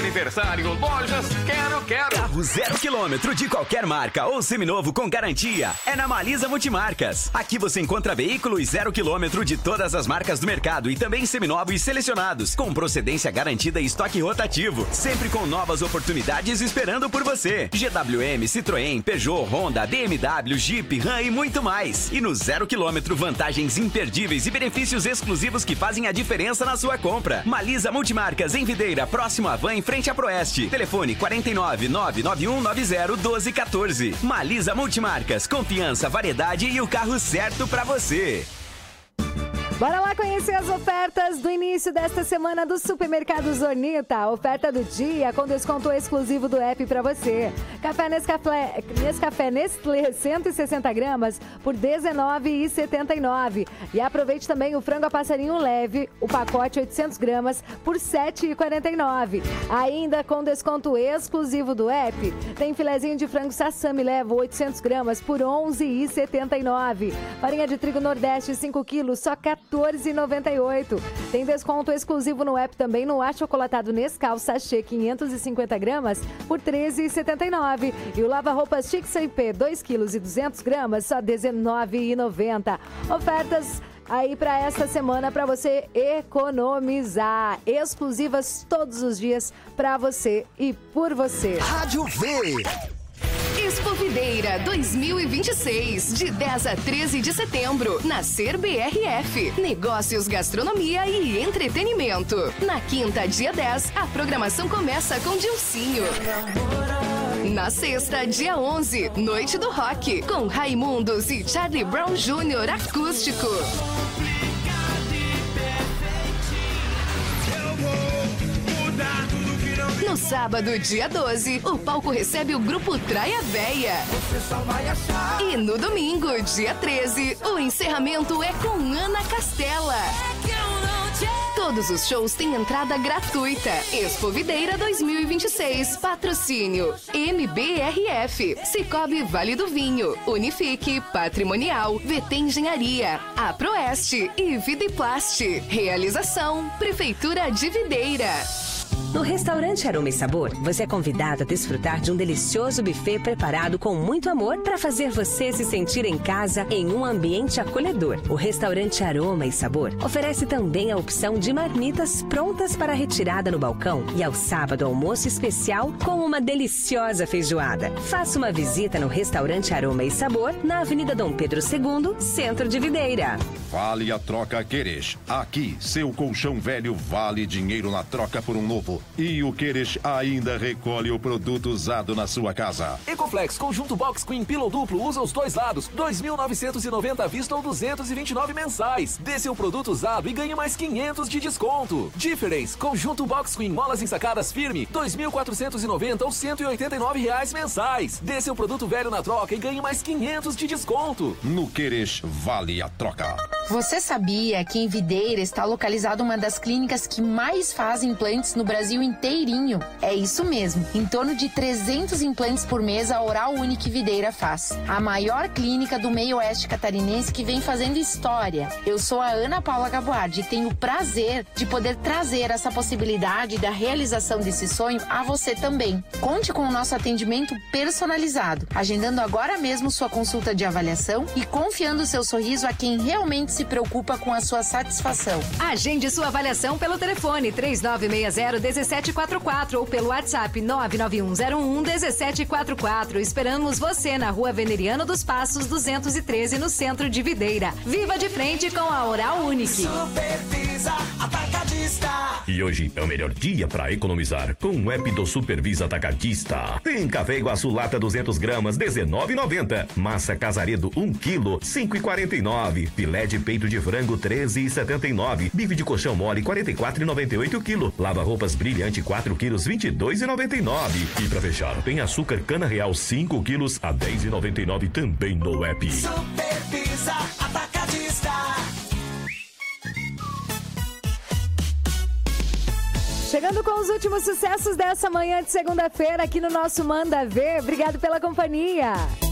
aniversário, lojas Quero. Carro 0 km de qualquer marca ou seminovo com garantia é na Malisa Multimarcas. Aqui você encontra veículos 0 km de todas as marcas do mercado e também seminovos selecionados, com procedência garantida e estoque rotativo, sempre com novas oportunidades esperando por você. GWM, Citroën, Peugeot, Honda, BMW, Jeep, Ram e muito mais. E no 0 km, vantagens imperdíveis e benefícios exclusivos que fazem a diferença na sua compra. Malisa Multimarcas em Videira, próximo à Van, em frente à Proeste. Telefone 49 991 90 1214. Malisa Multimarcas, confiança, variedade e o carro certo pra você. Bora lá conhecer as ofertas do início desta semana do Supermercado Zornita. Oferta do dia com desconto exclusivo do app para você. Café Nescafé Nestlé 160 gramas por R$19,79. E aproveite também o frango a passarinho leve, o pacote 800 gramas por R$7,49. Ainda com desconto exclusivo do app, tem filezinho de frango Sassami leve 800 gramas por R$11,79. Farinha de trigo Nordeste 5 quilos, só R$14,98. Tem desconto exclusivo no app também no achocolatado Nescau Sachê 550 gramas por R$13,79. E o lava-roupas Chic CP 2 quilos e 200 gramas só R$19,90. Ofertas aí para esta semana para você economizar. Exclusivas todos os dias para você e por você. Rádio V. Expo Videira 2026, de 10 a 13 de setembro, na Ser BRF. Negócios, gastronomia e entretenimento. Na quinta, dia 10, a programação começa com Dilcinho. Na sexta, dia 11, Noite do Rock, com Raimundos e Charlie Brown Jr. acústico. No sábado, dia 12, o palco recebe o grupo Traia Véia. E no domingo, dia 13, o encerramento é com Ana Castela. Todos os shows têm entrada gratuita. Expo Videira 2026. Patrocínio MBRF, Cicobi Vale do Vinho, Unifique, Patrimonial, VT Engenharia, A Proeste e Videplast. Realização Prefeitura de Videira. No restaurante Aroma e Sabor, você é convidado a desfrutar de um delicioso buffet preparado com muito amor para fazer você se sentir em casa em um ambiente acolhedor. O restaurante Aroma e Sabor oferece também a opção de marmitas prontas para retirada no balcão e ao sábado almoço especial com uma deliciosa feijoada. Faça uma visita no restaurante Aroma e Sabor na Avenida Dom Pedro II, Centro de Videira. Vale a troca Queres. Aqui, seu colchão velho vale dinheiro na troca por um novo. E o Queres ainda recolhe o produto usado na sua casa. Ecoflex Conjunto Box Queen Pillow Duplo usa os dois lados, 2.990 à vista ou 229 mensais. Dê seu produto usado e ganhe mais 500 de desconto. Difference Conjunto Box Queen Molas ensacadas firme, 2.490 ou 189 reais mensais. Dê seu produto velho na troca e ganhe mais 500 de desconto. No Queres vale a troca. Você sabia que em Videira está localizada uma das clínicas que mais faz implantes no Brasil inteirinho? É isso mesmo, em torno de 300 implantes por mês a Oral Unique Videira faz. A maior clínica do meio oeste catarinense que vem fazendo história. Eu sou a Ana Paula Gaboardi e tenho o prazer de poder trazer essa possibilidade da realização desse sonho a você também. Conte com o nosso atendimento personalizado, agendando agora mesmo sua consulta de avaliação e confiando seu sorriso a quem realmente se preocupa com a sua satisfação. Agende sua avaliação pelo telefone 3960-1744 ou pelo WhatsApp 99101-1744. Esperamos você na Rua Veneriano dos Passos 213, no centro de Videira. Viva de frente com a Oral Unique. Supervisa Atacadista. E hoje é o melhor dia para economizar com o app do Supervisa Atacadista. Tem café Iguaçu lata 200 gramas, R$19,90. Massa Casaredo 1 quilo, R$5,49. Filé de peito de frango, R$13,79. Bife de colchão mole, R$44,98 quilo. Lava-roupas Brilhante 4 quilos, R$22,99. E pra fechar, tem açúcar Cana Real 5 quilos a R$10,99 também no app. Supervisa Atacadista. Chegando com os últimos sucessos dessa manhã de segunda-feira aqui no nosso Manda Ver. Obrigado pela companhia.